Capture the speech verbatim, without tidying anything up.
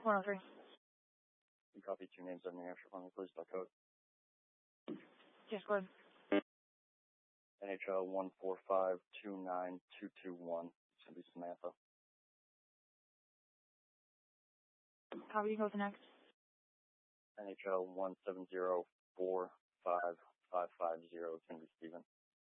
one oh three. You copy two names of New Hampshire for me, please, by code. Yes, go ahead. N H L one four five two nine two two one. It's going to be Samantha. Copy, you can go to next. N H L one seven zero four five five five zero. It's going to be Steven.